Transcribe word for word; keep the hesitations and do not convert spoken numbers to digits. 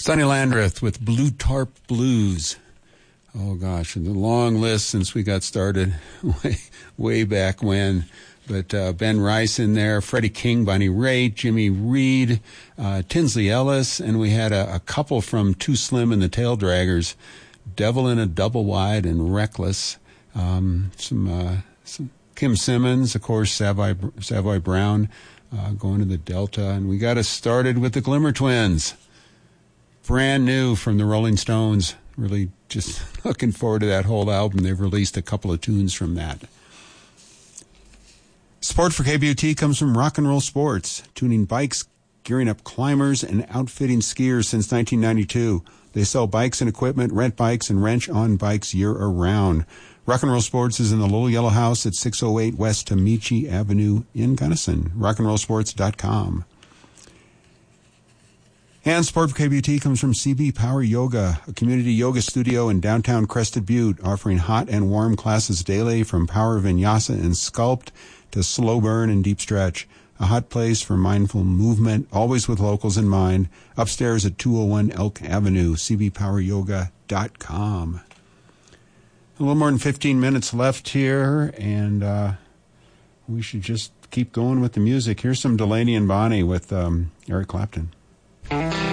Sonny Landreth with Blue Tarp Blues. Oh, gosh, and the long list since we got started way, way back when. But uh, Ben Rice in there, Freddie King, Bonnie Raitt, Jimmy Reed, uh, Tinsley Ellis, and we had a, a couple from Too Slim and the Tail Draggers, Devil in a Double Wide and Reckless. Um, some, uh, some Kim Simmons, of course, Savoy, Savoy Brown, uh, going to the Delta. And we got us started with the Glimmer Twins. Brand new from the Rolling Stones. Really just looking forward to that whole album. They've released a couple of tunes from that. Support for K B U T comes from Rock and Roll Sports, tuning bikes, gearing up climbers, and outfitting skiers since nineteen ninety-two. They sell bikes and equipment, rent bikes, and wrench on bikes year-around. Rock and Roll Sports is in the Little Yellow House at six oh eight West Tamichi Avenue in Gunnison. rock and roll sports dot com. And support for K B U T comes from C B Power Yoga, a community yoga studio in downtown Crested Butte, offering hot and warm classes daily from power vinyasa and sculpt to slow burn and deep stretch. A hot place for mindful movement, always with locals in mind. Upstairs at two oh one Elk Avenue, c b power yoga dot com. A little more than fifteen minutes left here, and uh, we should just keep going with the music. Here's some Delaney and Bonnie with um, Eric Clapton.